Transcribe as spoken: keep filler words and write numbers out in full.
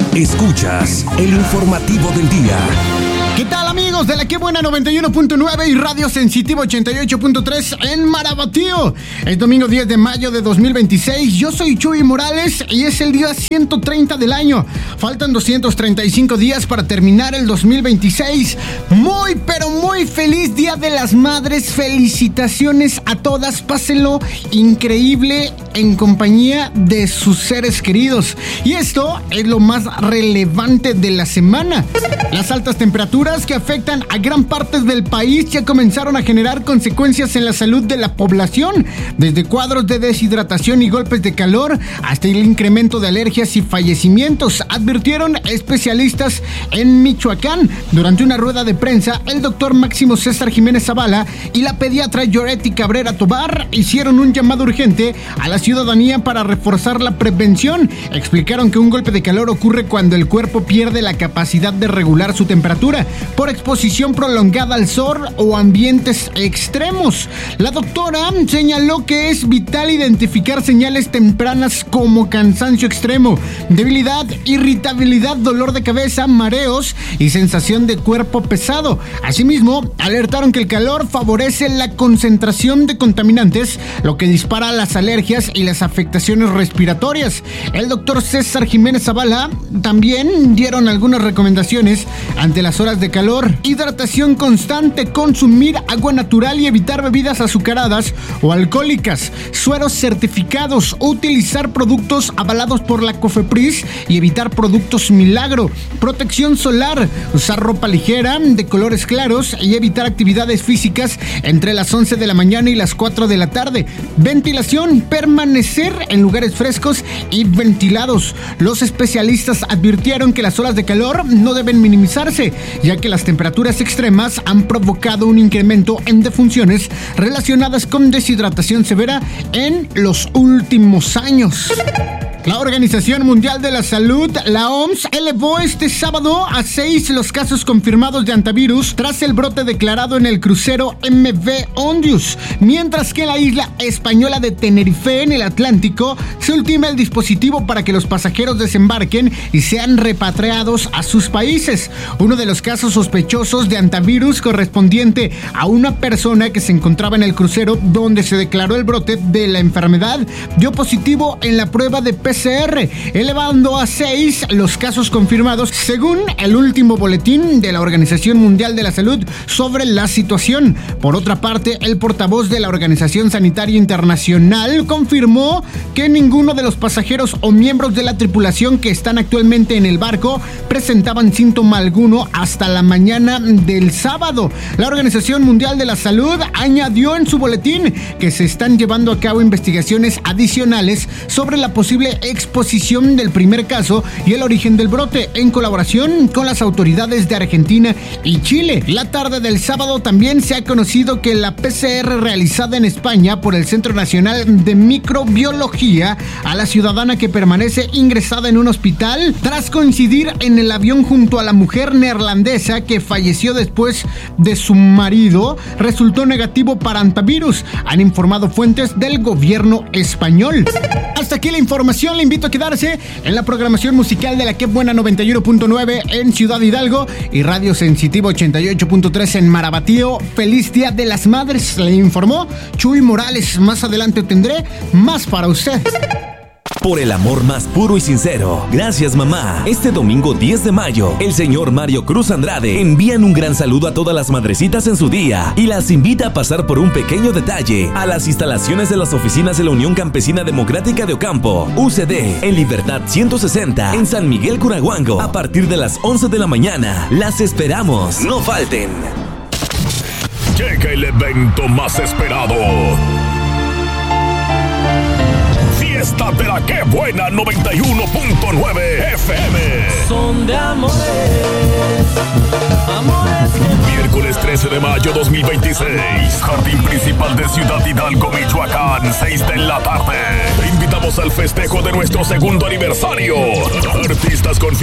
Escuchas el informativo del día. ¿Qué tal, amigos de la Que Buena noventa y uno punto nueve y Radio Sensitivo ochenta y ocho punto tres en Marabatío? Es domingo diez de mayo de dos mil veintiséis. Yo soy Chuy Morales y es el día ciento treinta del año. Faltan doscientos treinta y cinco días para terminar el dos mil veintiséis. Muy, pero muy feliz Día de las Madres. Felicitaciones a todas. Pásenlo increíble en compañía de sus seres queridos. Y esto es lo más relevante de la semana. Las altas temperaturas que afectan a gran parte del país ya comenzaron a generar consecuencias en la salud de la población, desde cuadros de deshidratación y golpes de calor hasta el incremento de alergias y fallecimientos, advirtieron especialistas en Michoacán. Durante una rueda de prensa, el doctor Máximo César Jiménez Zavala y la pediatra Yoretti Cabrera Tobar hicieron un llamado urgente a la ciudadanía para reforzar la prevención. Explicaron que un golpe de calor ocurre cuando el cuerpo pierde la capacidad de regular su temperatura por exposición prolongada al sol o ambientes extremos. La doctora señaló que es vital identificar señales tempranas como cansancio extremo, debilidad, irritabilidad, dolor de cabeza, mareos y sensación de cuerpo pesado. Asimismo, alertaron que el calor favorece la concentración de contaminantes, lo que dispara las alergias y las afectaciones respiratorias. El doctor César Jiménez Zavala también dieron algunas recomendaciones ante las horas de calor: hidratación constante, consumir agua natural y evitar bebidas azucaradas o alcohólicas, sueros certificados, utilizar productos avalados por la COFEPRIS y evitar productos milagro, protección solar, usar ropa ligera de colores claros y evitar actividades físicas entre las once de la mañana y las cuatro de la tarde, ventilación, permanecer en lugares frescos y ventilados. Los especialistas advirtieron que las olas de calor no deben minimizarse, ya que las temperaturas extremas han provocado un incremento en defunciones relacionadas con deshidratación severa en los últimos años. La Organización Mundial de la Salud, la O M S, elevó este sábado a seis los casos confirmados de hantavirus tras el brote declarado en el crucero M V Ondius, mientras que en la isla española de Tenerife, en el Atlántico, se ultima el dispositivo para que los pasajeros desembarquen y sean repatriados a sus países. Uno de los casos sospechosos de hantavirus, correspondiente a una persona que se encontraba en el crucero donde se declaró el brote de la enfermedad, dio positivo en la prueba de P C R, elevando a seis los casos confirmados, según el último boletín de la Organización Mundial de la Salud sobre la situación. Por otra parte, el portavoz de la Organización Sanitaria Internacional confirmó que ninguno de los pasajeros o miembros de la tripulación que están actualmente en el barco presentaban síntoma alguno hasta la mañana del sábado. La Organización Mundial de la Salud añadió en su boletín que se están llevando a cabo investigaciones adicionales sobre la posible exposición del primer caso y el origen del brote, en colaboración con las autoridades de Argentina y Chile. La tarde del sábado también se ha conocido que la P C R realizada en España por el Centro Nacional de Microbiología a la ciudadana que permanece ingresada en un hospital tras coincidir en el avión junto a la mujer neerlandesa que falleció después de su marido resultó negativo para hantavirus, han informado fuentes del gobierno español. Hasta aquí la información. Le invito a quedarse en la programación musical de la Que Buena noventa y uno punto nueve en Ciudad Hidalgo y Radio Sensitivo ochenta y ocho punto tres en Marabatío. Feliz Día de las Madres, le informó Chuy Morales. Más adelante tendré más para usted. Por el amor más puro y sincero. Gracias, mamá. Este domingo diez de mayo, el señor Mario Cruz Andrade envían un gran saludo a todas las madrecitas en su día y las invita a pasar por un pequeño detalle a las instalaciones de las oficinas de la Unión Campesina Democrática de Ocampo, U C D, en Libertad ciento sesenta, en San Miguel Curahuango, a partir de las once de la mañana. Las esperamos. No falten. Llega el evento más esperado. Fiesta de la Que Buena noventa y uno punto nueve F M. Son de amores, amores que... Miércoles trece de mayo dos mil veintiséis. Jardín Principal de Ciudad Hidalgo, Michoacán, seis de la tarde. Te invitamos al festejo de nuestro segundo aniversario. Artistas con